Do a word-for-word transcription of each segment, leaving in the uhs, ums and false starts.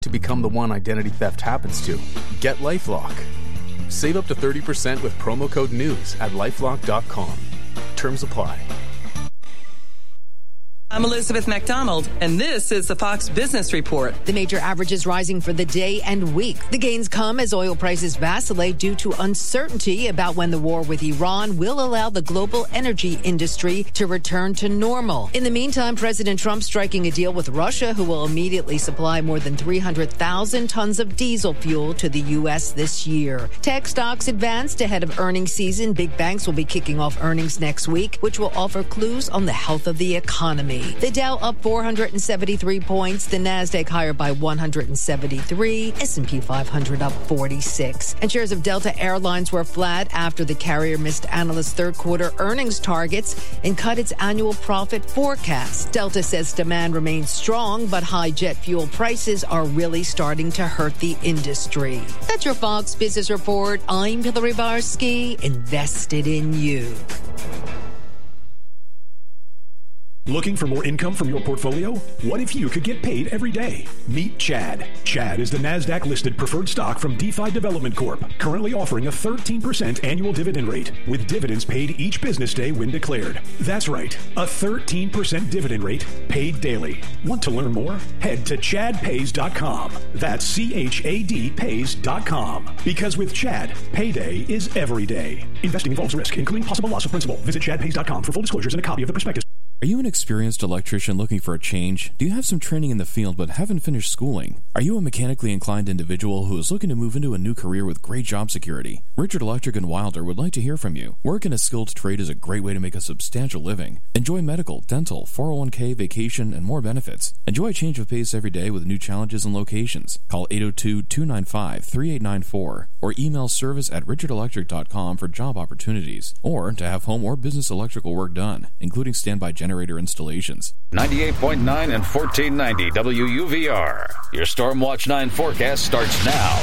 to become the one identity theft happens to. Get LifeLock. Save up to thirty percent with promo code NEWS at lifelock dot com. Terms apply. I'm Elizabeth MacDonald, and this is the Fox Business Report. The major averages rising for the day and week. The gains come as oil prices vacillate due to uncertainty about when the war with Iran will allow the global energy industry to return to normal. In the meantime, President Trump striking a deal with Russia, who will immediately supply more than three hundred thousand tons of diesel fuel to the U S this year. Tech stocks advanced ahead of earnings season. Big banks will be kicking off earnings next week, which will offer clues on the health of the economy. The Dow up four hundred seventy-three points. The Nasdaq higher by one hundred seventy-three. S and P five hundred up forty-six. And shares of Delta Airlines were flat after the carrier missed analysts' third quarter earnings targets and cut its annual profit forecast. Delta says demand remains strong, but high jet fuel prices are really starting to hurt the industry. That's your Fox Business Report. I'm Hillary Barsky, invested in you. Looking for more income from your portfolio? What if you could get paid every day? Meet Chad. Chad is the NASDAQ-listed preferred stock from DeFi Development Corp, currently offering a thirteen percent annual dividend rate, with dividends paid each business day when declared. That's right, a thirteen percent dividend rate paid daily. Want to learn more? Head to chad pays dot com. That's C H A D pays dot com. Because with Chad, payday is every day. Investing involves risk, including possible loss of principal. Visit chad pays dot com for full disclosures and a copy of the prospectus. Are you an experienced electrician looking for a change? Do you have some training in the field but haven't finished schooling? Are you a mechanically inclined individual who is looking to move into a new career with great job security? Richard Electric and Wilder would like to hear from you. Work in a skilled trade is a great way to make a substantial living. Enjoy medical, dental, four oh one k, vacation, and more benefits. Enjoy a change of pace every day with new challenges and locations. Call eight oh two, two nine five, three eight nine four or email service at richard electric dot com for job opportunities or to have home or business electrical work done, including standby generator installations. ninety-eight point nine and fourteen ninety W U V R. Your Stormwatch nine forecast starts now.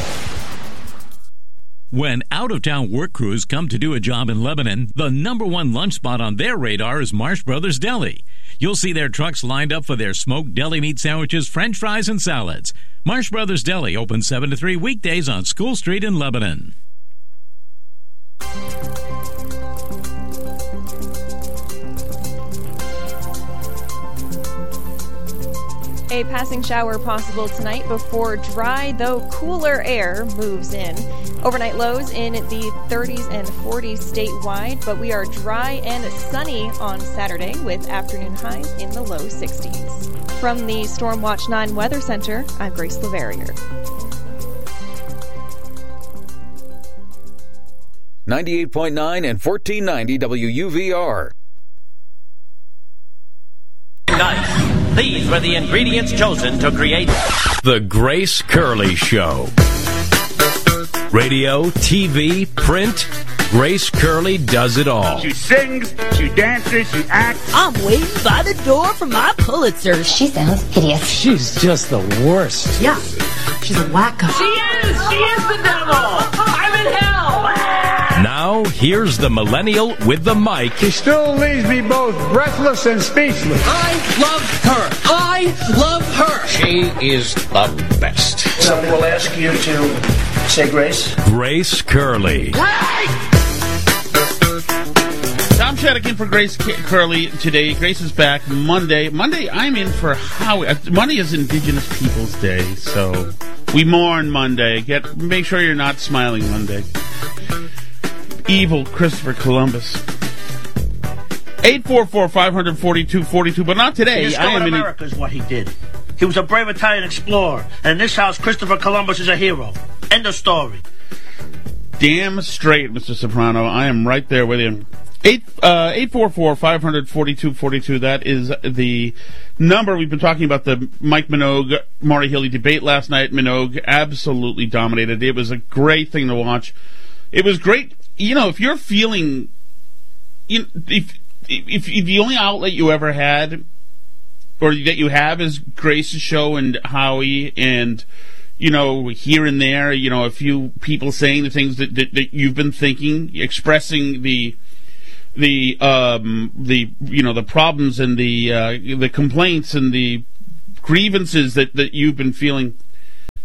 When out-of-town work crews come to do a job in Lebanon, the number one lunch spot on their radar is Marsh Brothers Deli. You'll see their trucks lined up for their smoked deli meat sandwiches, french fries, and salads. Marsh Brothers Deli open seven to three weekdays on School Street in Lebanon. A passing shower possible tonight before dry, though cooler air moves in. Overnight lows in the thirties and forties statewide, but we are dry and sunny on Saturday with afternoon highs in the low sixties. From the Stormwatch nine Weather Center, I'm Grace LeVerrier. ninety-eight point nine and fourteen ninety W U V R. Nice. These were the ingredients chosen to create The Grace Curley Show. Radio, T V, print, Grace Curley does it all. She sings, she dances, she acts. I'm waiting by the door for my Pulitzer. She sounds hideous. She's just the worst. Yeah, she's a wacko. She is! She is the devil! I'm in hell! Now, here's the millennial with the mic. She still leaves me both breathless and speechless. I love her. I love her. She is the best. Someone will ask you to say grace. Grace Curley. Tom Shattuck in for Grace Curley today. Grace is back Monday. Monday, I'm in for Howie. Monday is Indigenous Peoples Day, so we mourn Monday. Get make sure you're not smiling Monday. Evil Christopher Columbus. eight four four, five four two, four two, but not today. He discovered America is what he did. He was a brave Italian explorer, and in this house, Christopher Columbus is a hero. End of story. Damn straight, Mister Soprano. I am right there with him. eight four four, five four two, four two. That is the number. We've been talking about the Mike Minogue, Maury Healey debate last night. Minogue absolutely dominated. It was a great thing to watch. It was great. You know, if you're feeling, you know, if, if if the only outlet you ever had, or that you have, is Grace's show and Howie, and you know, here and there, you know, a few people saying the things that that, that you've been thinking, expressing the the um the you know the problems and the uh, the complaints and the grievances that that you've been feeling.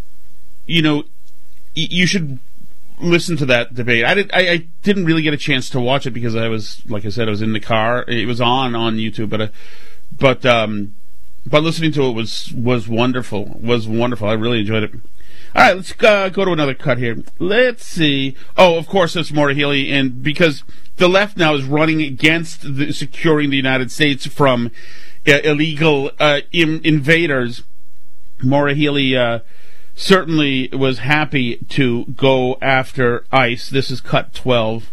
you know, y- you should listen to that debate. I, did, I, I didn't really get a chance to watch it because I was, like I said, I was in the car. It was on on YouTube, but, uh, but, um, but listening to it was was wonderful. Was wonderful. I really enjoyed it. All right, let's uh, go to another cut here. Let's see. Oh, of course, it's Maura Healey, and because the left now is running against the, securing the United States from uh, illegal uh, in, invaders, Maura Healey uh, certainly was happy to go after ICE. This is cut twelve.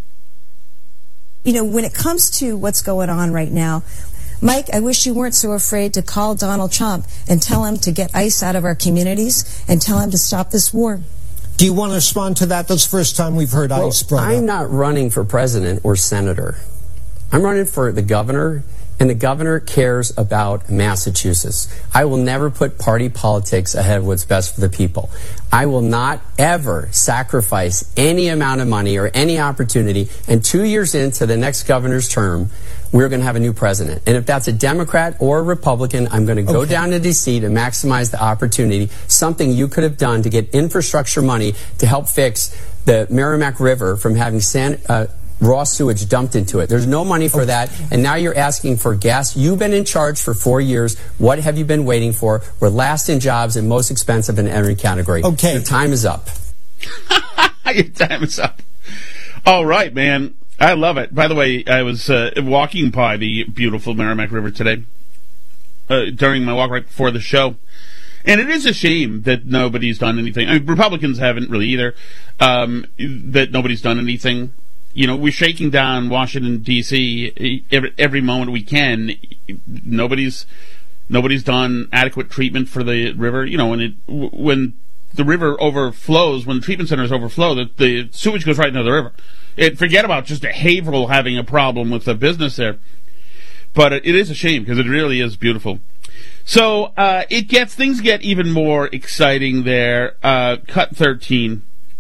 You know, when it comes to what's going on right now, Mike, I wish you weren't so afraid to call Donald Trump and tell him to get ICE out of our communities and tell him to stop this war. Do you want to respond to that? That's the first time we've heard well, ICE brought I'm up. not running for president or senator. I'm running for the governor, and the governor cares about Massachusetts. I will never put party politics ahead of what's best for the people. I will not ever sacrifice any amount of money or any opportunity, and two years into the next governor's term, we're going to have a new president. And if that's a Democrat or a Republican, I'm going to go okay. down to D C to maximize the opportunity, something you could have done to get infrastructure money to help fix the Merrimack River from having sand, uh, raw sewage dumped into it. There's no money for okay. that, and now you're asking for gas. You've been in charge for four years. What have you been waiting for? We're last in jobs and most expensive in every category. Okay. Your time is up. Your time is up. All right, man. I love it. By the way, I was uh, walking by the beautiful Merrimack River today uh, during my walk right before the show. And it is a shame that nobody's done anything. I mean, Republicans haven't really either, um, that nobody's done anything. You know, we're shaking down Washington, D C every, every moment we can. Nobody's nobody's done adequate treatment for the river. You know, when it when the river overflows, when the treatment centers overflow, the, the sewage goes right into the river. It, forget about just a Haverhill having a problem with the business there. But it, it is a shame because it really is beautiful. So uh, it gets things get even more exciting there. Uh, cut thirteen.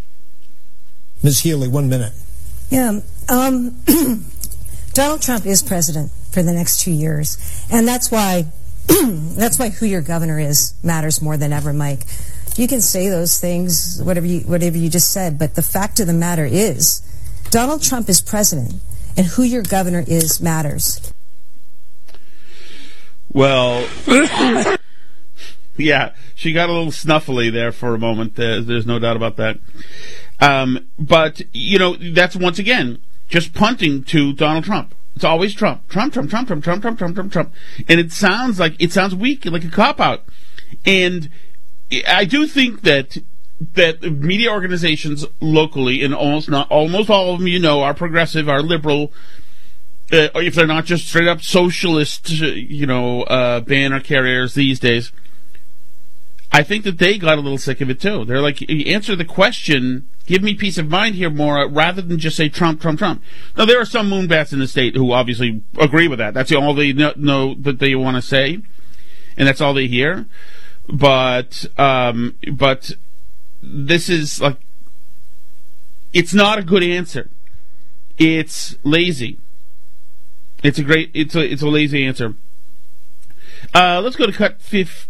Miz Healey, one minute. Yeah, um, Donald Trump is president for the next two years, and that's why that's why who your governor is matters more than ever, Mike. You can say those things, whatever you whatever you just said, but the fact of the matter is, Donald Trump is president, and who your governor is matters. Well, yeah, she got a little snuffly there for a moment. Uh, there's no doubt about that. Um, but, you know, that's once again just punting to Donald Trump. It's always Trump. Trump, Trump, Trump, Trump, Trump, Trump, Trump, Trump, Trump. And it sounds like, it sounds weak, like a cop-out. And I do think that that media organizations locally, and almost not almost all of them, you know, are progressive, are liberal, uh, if they're not just straight up socialist, you know, uh, banner carriers these days. I think that they got a little sick of it too. They're like, answer the question, give me peace of mind here, Maura, rather than just say Trump, Trump, Trump. Now, there are some moonbats in the state who obviously agree with that. That's all they know, know that they want to say, and that's all they hear. But, um, but this is like, it's not a good answer. It's lazy. It's a great, it's a, it's a lazy answer. Uh, let's go to cut fifteen.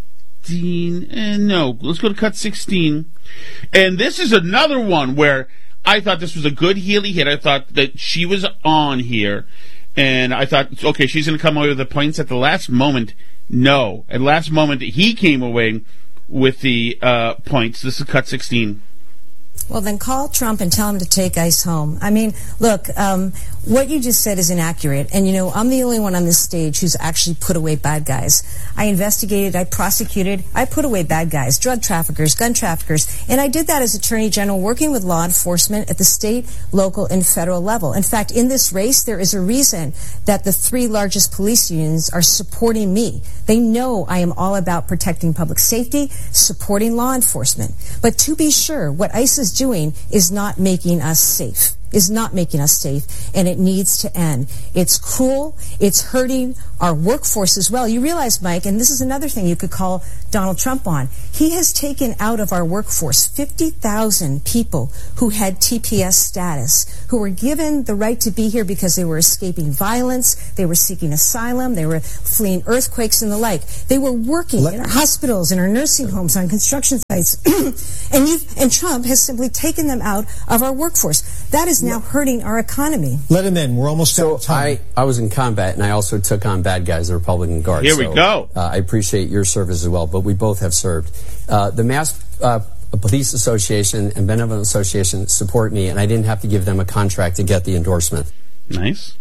Uh, no, let's go to cut sixteen. And this is another one where I thought this was a good Healey hit. I thought that she was on here. And I thought, okay, she's going to come away with the points at the last moment. No. At the last moment, he came away with the uh, points. This is cut sixteen. Well, then call Trump and tell him to take ICE home. I mean, look, um, what you just said is inaccurate. And, you know, I'm the only one on this stage who's actually put away bad guys. I investigated, I prosecuted, I put away bad guys, drug traffickers, gun traffickers. And I did that as Attorney General, working with law enforcement at the state, local, and federal level. In fact, in this race, there is a reason that the three largest police unions are supporting me. They know I am all about protecting public safety, supporting law enforcement. But to be sure, what ICE is doing is not making us safe, is not making us safe, and it needs to end. It's cruel. It's hurting our workforce as well. You realize, Mike, and this is another thing you could call Donald Trump on, He has taken out of our workforce fifty thousand people who had T P S status, who were given the right to be here because they were escaping violence, they were seeking asylum, they were fleeing earthquakes and the like. They were working Let in our hospitals, in our nursing homes, on construction sites. and, you've, and Trump has simply taken them out of our workforce. That is now hurting our economy. Let him in. We're almost so out of time. I, I was in combat, and I also took on bad guys, the Republican Guard. Here we so, go. Uh, I appreciate your service as well, but we both have served. Uh, the Mass uh, Police Association and Benevolent Association support me, and I didn't have to give them a contract to get the endorsement. Nice.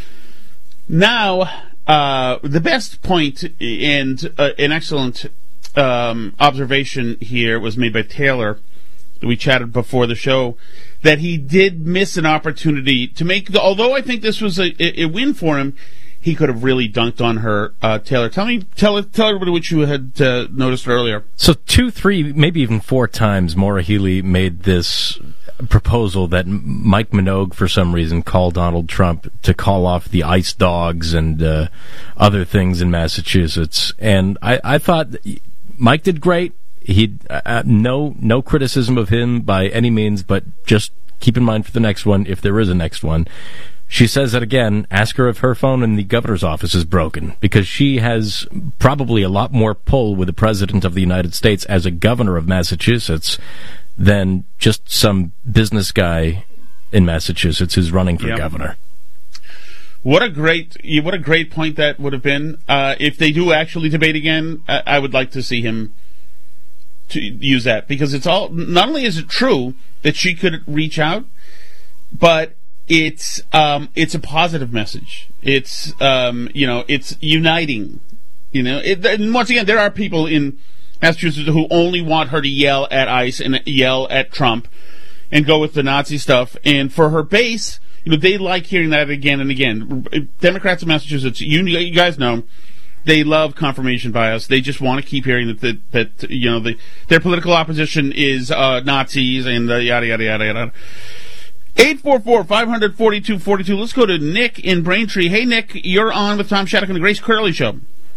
Now, uh, the best point and uh, an excellent um, observation here was made by Taylor. We chatted before the show that he did miss an opportunity to make, the, although I think this was a, a win for him, he could have really dunked on her. Uh, Taylor, tell me, tell tell everybody what you had uh, noticed earlier. So two, three, maybe even four times, Maura Healey made this proposal that Mike Minogue, for some reason, called Donald Trump to call off the ICE dogs and uh, other things in Massachusetts. And I, I thought Mike did great. He uh, no no criticism of him by any means, but just keep in mind for the next one, if there is a next one. She says that again, ask her if her phone in the governor's office is broken, because she has probably a lot more pull with the president of the United States as a governor of Massachusetts than just some business guy in Massachusetts who's running for yep. governor. What a great, what a great point that would have been. Uh, if they do actually debate again, I, I would like to see him to use that, because it's all, not only is it true that she could reach out, but it's um, it's a positive message. It's um, you know, it's uniting. You know, it, and once again, there are people in Massachusetts who only want her to yell at ICE and yell at Trump and go with the Nazi stuff. And for her base, you know, they like hearing that again and again. Democrats in Massachusetts, you, you guys know, they love confirmation bias. They just want to keep hearing that that, that you know the, their political opposition is uh, Nazis and uh, yada yada yada yada. eight four four, five four two, four two. Let's go to Nick in Braintree. Hey, Nick, you're on with Tom Shattuck and the Grace Curley Show.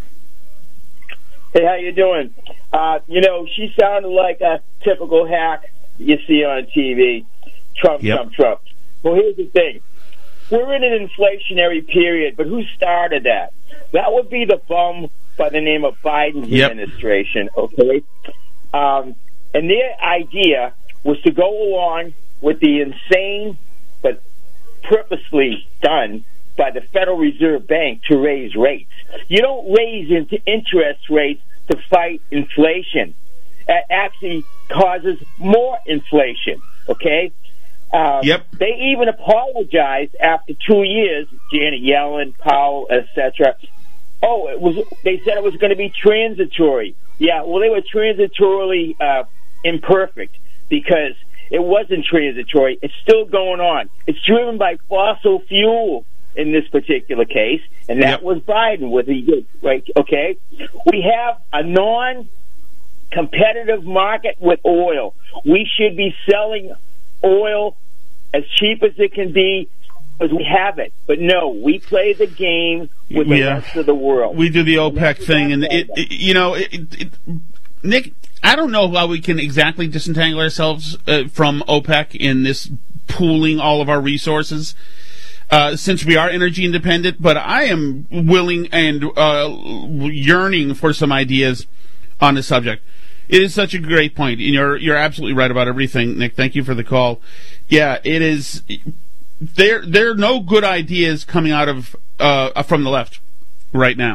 Hey, how you doing? Uh, you know, she sounded like a typical hack you see on T V. Trump, yep. Trump, Trump. Well, here's the thing. We're in an inflationary period, but who started that? That would be the bum by the name of Biden's yep. administration, okay? Um, and their idea was to go along with the insane, but purposely done by the Federal Reserve Bank to raise rates. You don't raise interest rates to fight inflation. It actually causes more inflation, okay? Um, yep. They even apologized after two years, Janet Yellen, Powell, et cetera. Oh, it was. They said it was going to be transitory. Yeah, well, they were transitorily uh, imperfect because it wasn't transitory. It's still going on. It's driven by fossil fuel in this particular case, and that yep. was Biden. What he did, right? Okay, we have a non-competitive market with oil. We should be selling oil as cheap as it can be, as we have it. But no, we play the game with the yeah. rest of the world. We do the OPEC and thing, and it, it, you know, it, it, Nick, I don't know how we can exactly disentangle ourselves uh, from OPEC in this pooling all of our resources, uh, since we are energy independent. But I am willing and uh, yearning for some ideas on the subject. It is such a great point, and you're you're absolutely right about everything, Nick. Thank you for the call. Yeah, it is. There there are no good ideas coming out of uh, from the left right now.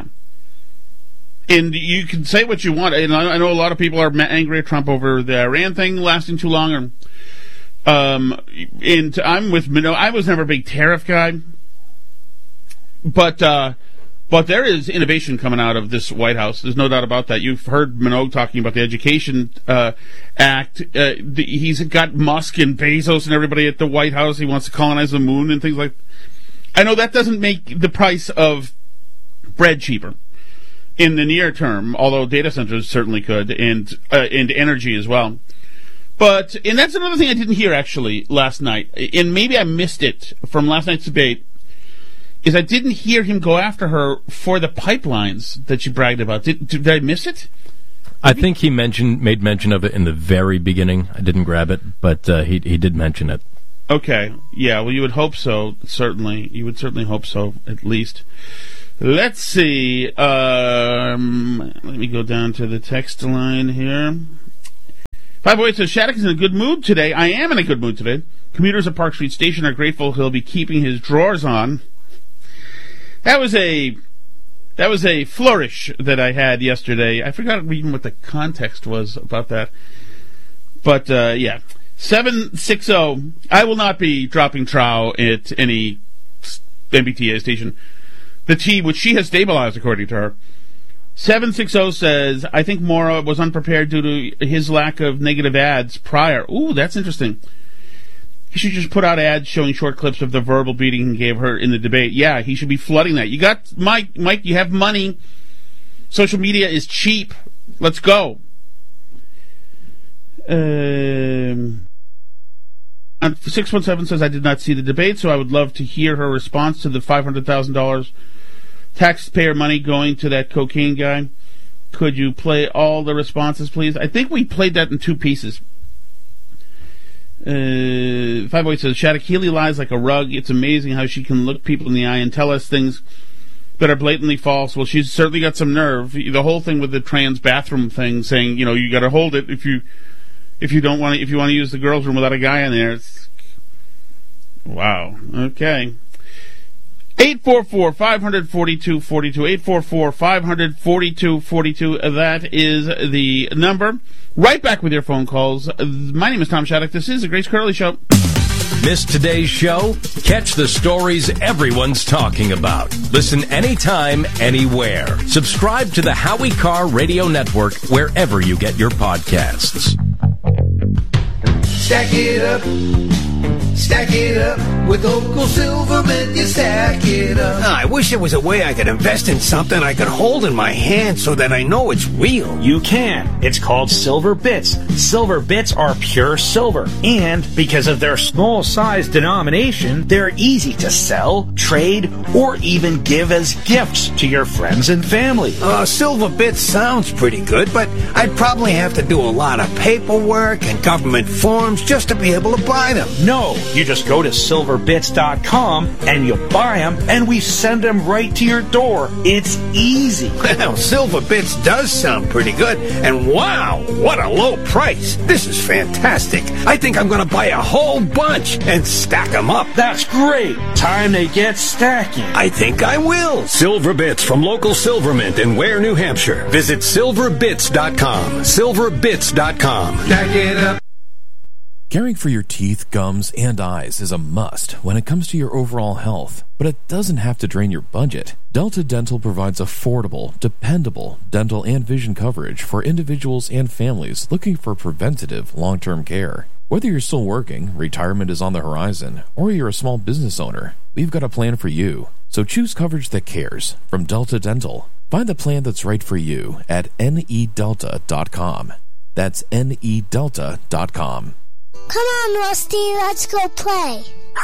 And you can say what you want. And I know a lot of people are angry at Trump over the Iran thing lasting too long. Or, um, and I'm with Minogue. I was never a big tariff guy, but uh, but there is innovation coming out of this White House. There's no doubt about that. You've heard Minogue talking about the Education uh, Act. Uh, the, he's got Musk and Bezos and everybody at the White House. He wants to colonize the moon and things like that. I know that doesn't make the price of bread cheaper in the near term, although data centers certainly could, and uh, and energy as well. But, and that's another thing I didn't hear actually last night, and maybe I missed it from last night's debate, is I didn't hear him go after her for the pipelines that she bragged about. Did, did I miss it? I think he mentioned made mention of it in the very beginning. I didn't grab it, but uh, he he did mention it. Okay, yeah, well, you would hope so, certainly. You would certainly hope so, at least. Let's see. Um, let me go down to the text line here. Five oh eight says, Shattuck is in a good mood today. I am in a good mood today. Commuters at Park Street Station are grateful he'll be keeping his drawers on. That was a that was a flourish that I had yesterday. I forgot even what the context was about that. But, uh, yeah. seven sixty, I will not be dropping trow at any M B T A station. The T, which she has stabilized, according to her. seven sixty says, I think Maura was unprepared due to his lack of negative ads prior. Ooh, that's interesting. He should just put out ads showing short clips of the verbal beating he gave her in the debate. Yeah, he should be flooding that. You got, Mike, Mike, you have money. Social media is cheap. Let's go. Um... six one seven says, I did not see the debate, so I would love to hear her response to the five hundred thousand dollars taxpayer money going to that cocaine guy. Could you play all the responses, please? I think we played that in two pieces. Uh, five oh eight says, Shattuck Healy lies like a rug. It's amazing how she can look people in the eye and tell us things that are blatantly false. Well, she's certainly got some nerve. The whole thing with the trans bathroom thing, saying, you know, you got to hold it if you if you don't want to if you want to use the girls' room without a guy in there. It's, wow. Okay. eight four four, five four two, four two. eight four four, five four two, four two. That is the number. Right back with your phone calls. My name is Tom Shattuck. This is the Grace Curley Show. Miss today's show? Catch the stories everyone's talking about. Listen anytime, anywhere. Subscribe to the Howie Carr Radio Network wherever you get your podcasts. Stack it up. Stack it up. With local Silverman, you stack it up. I wish there was a way I could invest in something I could hold in my hand so that I know it's real. You can. It's called Silver Bits. Silver Bits are pure silver. And because of their small size denomination, they're easy to sell, trade, or even give as gifts to your friends and family. Uh, Silver Bits sounds pretty good, but I'd probably have to do a lot of paperwork and government forms just to be able to buy them. No, you just go to silver bits dot com and you buy them and we send them right to your door. It's easy. Well, Silver Bits does sound pretty good, and wow, what a low price. This is fantastic. I think I'm going to buy a whole bunch and stack them up. That's great. Time to get stacking. I think I will. Silver Bits from local Silvermint in Ware, New Hampshire. Visit silver bits dot com. silver bits dot com. Stack it up. Caring for your teeth, gums, and eyes is a must when it comes to your overall health, but it doesn't have to drain your budget. Delta Dental provides affordable, dependable dental and vision coverage for individuals and families looking for preventative, long-term care. Whether you're still working, retirement is on the horizon, or you're a small business owner, we've got a plan for you. So choose coverage that cares from Delta Dental. Find the plan that's right for you at N E delta dot com. That's N E delta dot com. Come on, Rusty, let's go play.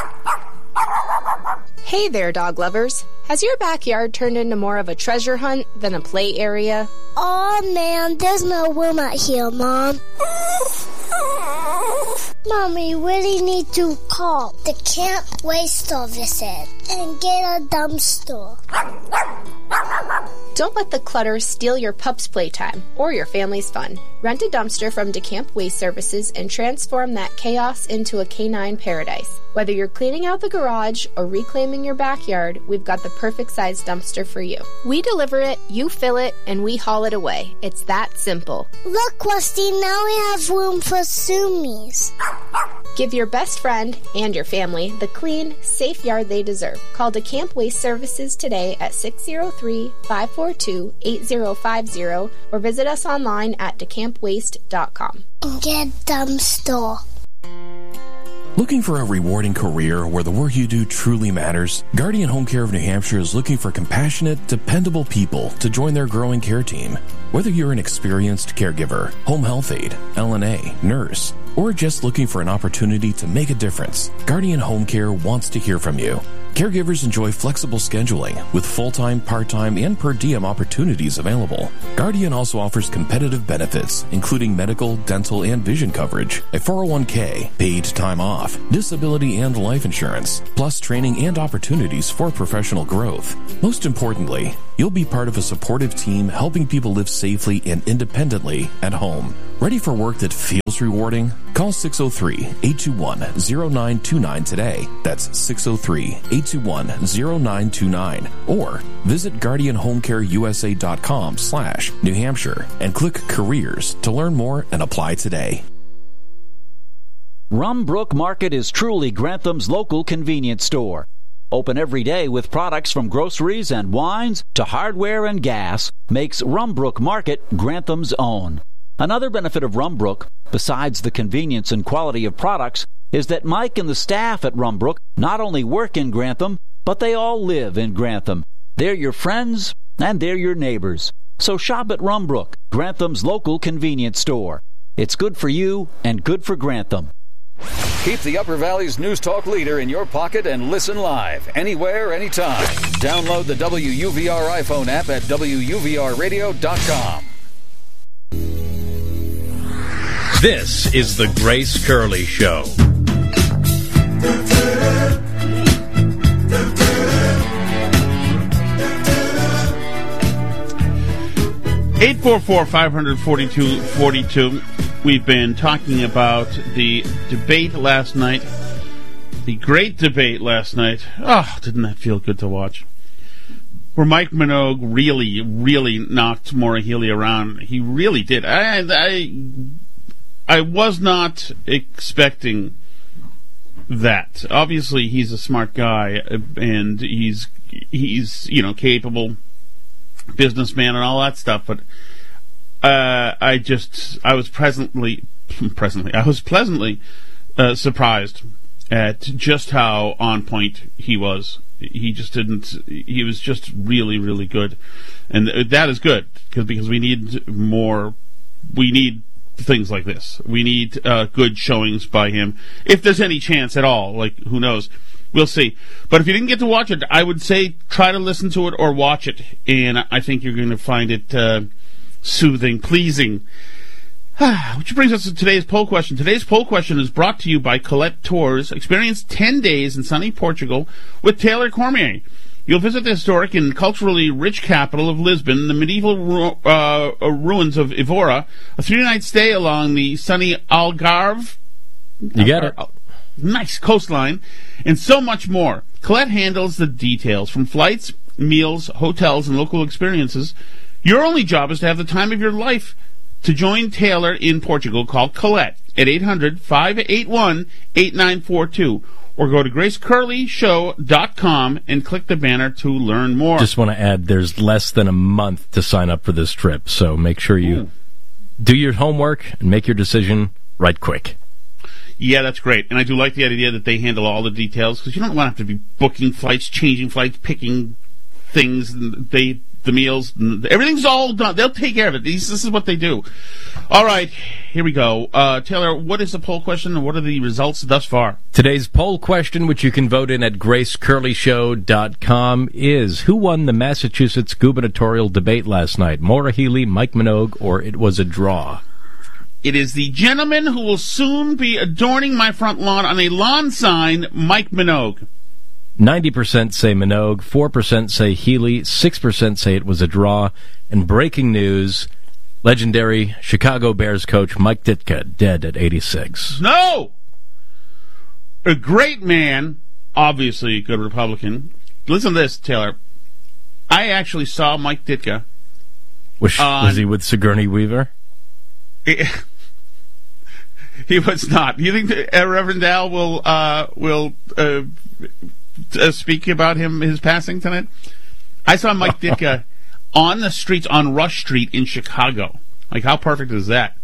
Hey there, dog lovers. Has your backyard turned into more of a treasure hunt than a play area? Oh man, there's no room out here, Mom. Mommy, really need to call the Camp Waste Services and get a dumpster. Don't let the clutter steal your pup's playtime or your family's fun. Rent a dumpster from DeCamp Waste Services and transform that chaos into a canine paradise. Whether you're cleaning out the garage or reclaiming your backyard, we've got the perfect size dumpster for you. We deliver it, you fill it, and we haul it away. It's that simple. Look, Rusty, now we have room for Sumies. Give your best friend and your family the clean, safe yard they deserve. Call DeCamp Waste Services today at six oh three, five four two, eight oh five oh or visit us online at decamp waste dot com. Get dumpster. Looking for a rewarding career where the work you do truly matters? Guardian Home Care of New Hampshire is looking for compassionate, dependable people to join their growing care team. Whether you're an experienced caregiver, home health aide, L N A, nurse, or just looking for an opportunity to make a difference, Guardian Home Care wants to hear from you. Caregivers enjoy flexible scheduling with full-time, part-time, and per diem opportunities available. Guardian also offers competitive benefits, including medical, dental, and vision coverage, a four oh one k, paid time off, disability and life insurance, plus training and opportunities for professional growth. Most importantly, you'll be part of a supportive team helping people live safely and independently at home. Ready for work that feels rewarding? Call six oh three, eight two one, oh nine two nine today. That's six oh three, eight two one, oh nine two nine. Or visit guardian home care u s a dot com slash New Hampshire and click Careers to learn more and apply today. Rumbrook Market is truly Grantham's local convenience store. Open every day with products from groceries and wines to hardware and gas makes Rumbrook Market Grantham's own. Another benefit of Rumbrook, besides the convenience and quality of products, is that Mike and the staff at Rumbrook not only work in Grantham, but they all live in Grantham. They're your friends and they're your neighbors. So shop at Rumbrook, Grantham's local convenience store. It's good for you and good for Grantham. Keep the Upper Valley's News Talk leader in your pocket and listen live, anywhere, anytime. Download the W U V R iPhone app at W U V R radio dot com. This is the Grace Curley Show. eight four four, five four two, four two. We've been talking about the debate last night. The great debate last night. Oh, didn't that feel good to watch? Where Mike Minogue really, really knocked Maura Healey around. He really did. I, I, I was not expecting that. Obviously, he's a smart guy, and he's, he's, you know, capable businessman and all that stuff, but uh, I just, I was presently, presently, I was pleasantly uh, surprised at just how on point he was. He just didn't, he was just really, really good. And that is good, because because we need more, we need things like this. We need uh, good showings by him, if there's any chance at all. Like, who knows? We'll see. But if you didn't get to watch it, I would say try to listen to it or watch it, and I think you're going to find it uh, soothing, pleasing. Which brings us to today's poll question. Today's poll question is brought to you by Colette Tours. Experience ten days in sunny Portugal with Taylor Cormier. You'll visit the historic and culturally rich capital of Lisbon, the medieval ru- uh, ruins of Evora, a three-night stay along the sunny Algarve. You got it. Nice coastline, and so much more. Colette handles the details, from flights, meals, hotels, and local experiences. Your only job is to have the time of your life. To join Taylor in Portugal, call Colette at eight hundred, five eight one, eight nine four two or go to grace curley show dot com and click the banner to learn more. Just want to add, there's less than a month to sign up for this trip, so make sure you Ooh. do your homework and make your decision right quick. Yeah, that's great. And I do like the idea that they handle all the details, because you don't want to have to be booking flights, changing flights, picking things, they, the meals, everything's all done. They'll take care of it. These, this is what they do. All right, here we go. Uh, Taylor, what is the poll question, and what are the results thus far? Today's poll question, which you can vote in at grace curley show dot com, is who won the Massachusetts gubernatorial debate last night? Maura Healey, Mike Minogue, or it was a draw? It is the gentleman who will soon be adorning my front lawn on a lawn sign, Mike Minogue. ninety percent say Minogue, four percent say Healey, six percent say it was a draw. And breaking news, legendary Chicago Bears coach Mike Ditka, dead at eighty-six. No! A great man, obviously a good Republican. Listen to this, Taylor. I actually saw Mike Ditka. Was, on, was he with Sigourney Weaver? It, He was not. You think that, uh, Reverend Al will uh, will uh, uh, speak about him, his passing tonight? I saw Mike Ditka on the streets on Rush Street in Chicago. Like, how perfect is that?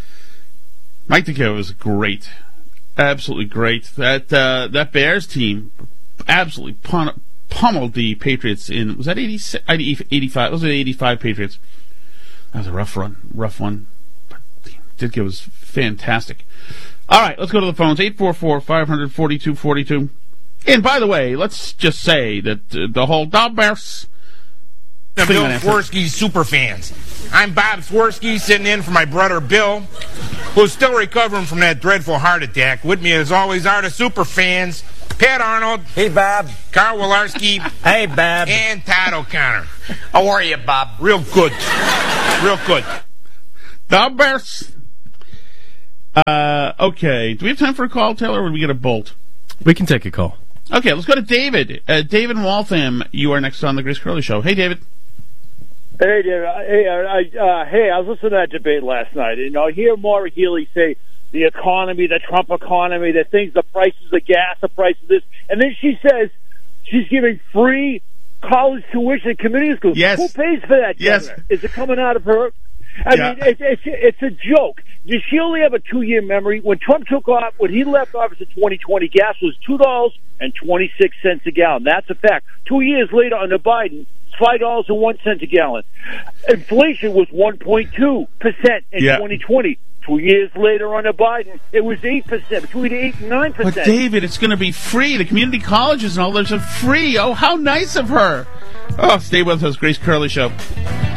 Mike Ditka was great, absolutely great. That uh, that Bears team absolutely pun- pummeled the Patriots in. Was that eighty-six, eighty-five? Was it eighty-five Patriots? That was a rough run, rough one. But Ditka was fantastic. All right, let's go to the phones. eight four four, five four two, four two. And by the way, let's just say that uh, the whole Bob Bears. The Bill Swirsky super fans. I'm Bob Swirsky, sitting in for my brother Bill, who's still recovering from that dreadful heart attack. With me, as always, are the super fans: Pat Arnold. Hey, Bob. Carl Wilarski. Hey, Bob. And Todd O'Connor. How are you, Bob? Real good. Real good. Bob Bears. Uh, okay. Do we have time for a call, Taylor, or would we get a bolt? We can take a call. Okay, let's go to David. Uh, David in Waltham, you are next on the Grace Curley Show. Hey, David. Hey, David. Hey, I, uh, hey, I was listening to that debate last night, and I hear Maura Healey say the economy, the Trump economy, the things, the prices of gas, the price of this, and then she says she's giving free college tuition in community schools. Yes. Who pays for that? Yes. Governor? Is it coming out of her? I yeah. mean, it's, it's it's a joke. Does she only have a two-year memory? When Trump took off, when he left office in twenty twenty, gas was two dollars and twenty-six cents a gallon. That's a fact. Two years later, under Biden, it's five dollars and one cent a gallon. Inflation was one point two percent in yeah. twenty twenty. Two years later, under Biden, it was eight percent, between eight and nine percent. But, David, it's going to be free. The community colleges and all those are free. Oh, how nice of her. Oh, stay with us, Grace Curley Show.